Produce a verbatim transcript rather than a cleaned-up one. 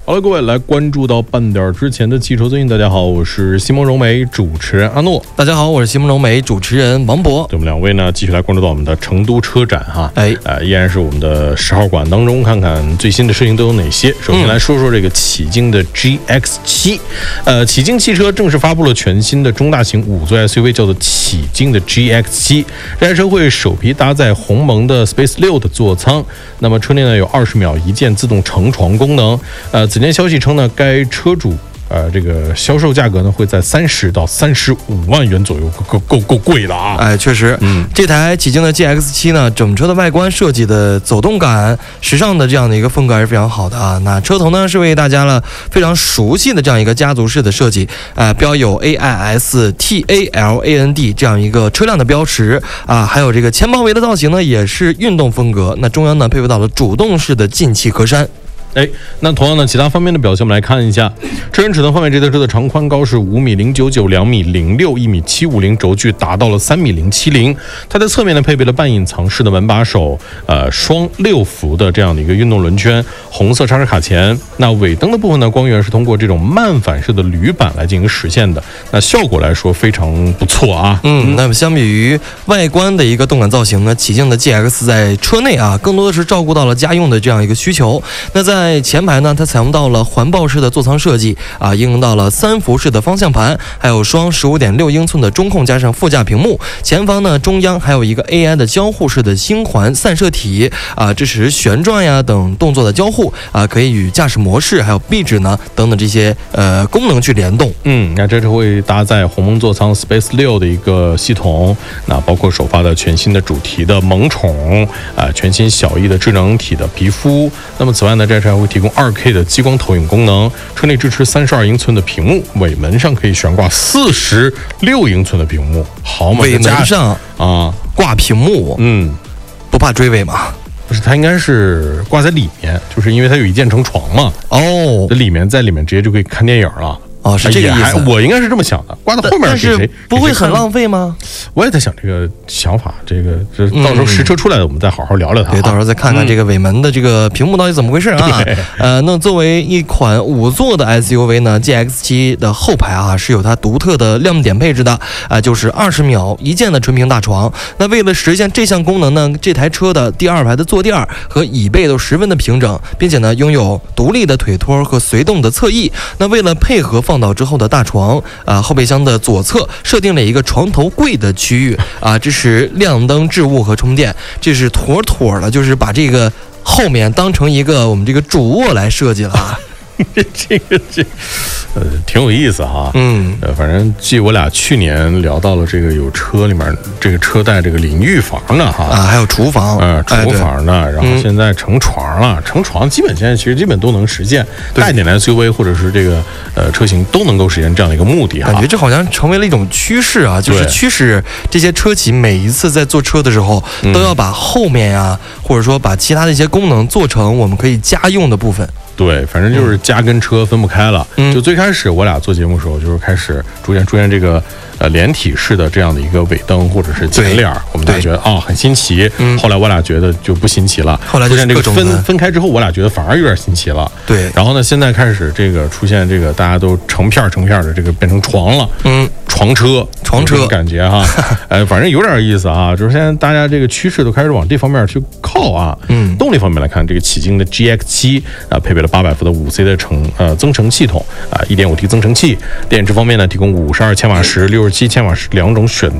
好了，各位来关注到半点之前的汽车资讯。大家好，我是西蒙融媒主持人阿诺。 大家好，我是西蒙融媒主持人王博。 对，我们两位呢继续来关注到我们的成都车展哈， 哎， 呃，依然是我们的十号馆当中，看看最新的事情都有哪些。首先来说说这个启京的 G X 七，呃，启京汽车正式发布了全新的中大型五座 S U V， 叫做启京的 G X 七。这台车会首批搭载鸿蒙的 Space 六的座舱，那么车内呢有二十秒一键自动乘床功能。呃，此前消息称呢，该车主呃，这个销售价格呢会在三十到三十五万元左右，够够够贵的啊！ 哎，确实， 嗯， 这台启京的 G X 七呢，整车的外观设计的走动感、时尚的这样的一个风格还是非常好的啊。那车头呢是为大家了非常熟悉的这样一个家族式的设计，呃，标有 A I S T A L A N D 这样一个车辆的标识啊，还有这个前包围的造型呢也是运动风格。那中央呢配备到了主动式的进气格栅。 哎，那同样的其他方面的表现，我们来看一下。车身尺寸方面，这台车的长宽高是五米零九九、两米零六、一米七五零，轴距达到了三米零七零。它在侧面呢配备了半隐藏式的门把手，呃，双六幅的这样的一个运动轮圈，红色刹车卡钳。那尾灯的部分呢，光源是通过这种慢反射的铝板来进行实现的。那效果来说非常不错啊。 嗯，那么相比于外观的一个动感造型呢，启京的 G X 在车内啊，更多的是照顾到了家用的这样一个需求。那在在前排呢，它采用到了环抱式的座舱设计啊，应用到了三幅式的方向盘，还有双 十五点六英寸的中控加上副驾屏幕。前方呢，中央还有一个 A I 的交互式的星环散射体啊，支持旋转呀等动作的交互啊，可以与驾驶模式还有壁纸呢等等这些呃功能去联动。 嗯，那这车会搭载鸿蒙座舱 Space 六的一个系统，那包括首发的全新的主题的萌宠啊，全新小翼的智能体的皮肤。那么此外呢，这车还会提供 二 K 的激光投影功能，车内支持三十二英寸的屏幕，尾门上可以悬挂四十六英寸的屏幕。好嘛， 尾门上啊挂屏幕， 嗯， 不怕追尾吗？ 不是，它应该是挂在里面，就是因为它有一键成床嘛。 哦， 这里面在里面直接就可以看电影了。 哦，是这个意思。 我应该是这么想的，挂到后面给谁？ 不会很浪费吗？ 我也在想这个想法，这个这到时候实车出来了，我们再好好聊聊它。 对，到时候再看看这个尾门的这个屏幕到底怎么回事啊？呃，那作为一款五座的 S U V 呢 ，G X 七的后排啊是有它独特的亮点配置的啊、呃，就是二十秒一键的纯平大床。那为了实现这项功能呢，这台车的第二排的坐垫和椅背都十分的平整，并且呢拥有独立的腿托和随动的侧翼。那为了配合放倒之后的大床啊，后备箱的左侧设定了一个床头柜的区域啊，支持亮灯、置物和充电，这是妥妥的，就是把这个后面当成一个我们这个主卧来设计了。 这个这呃挺有意思哈， 嗯， 呃，反正记我俩去年聊到了这个有车里面这个车带这个淋浴房的哈， 啊，还有厨房， 呃，厨房的， 哎、 然后现在成床了，嗯、成床基本现在其实基本都能实现，大一点的 S U V 或者是这个呃车型都能够实现这样的一个目的哈。 感觉这好像成为了一种趋势啊，就是驱使这些车企每一次在做车的时候， 嗯、 都要把后面呀、啊，或者说把其他的一些功能做成我们可以家用的部分。 对，反正就是家跟车分不开了。嗯，就最开始我俩做节目的时候，就是开始逐渐出现这个呃连体式的这样的一个尾灯或者是前脸，我们大家觉得啊、哦、很新奇。嗯，后来我俩觉得就不新奇了。 后来出现这个分分开之后，我俩觉得反而有点新奇了。 对， 然后呢，现在开始这个出现这个大家都成片成片的这个变成床了。嗯。床车， 床车感觉哈，呃，反正有点意思啊。就是现在大家这个趋势都开始往这方面去靠啊。嗯，动力方面来看，这个启京的 G X 七啊，配备了八百伏的五 C 的成呃增程系统啊， 一点五 T 增程器。电池方面呢，提供五十二千瓦时、六十七千瓦时两种选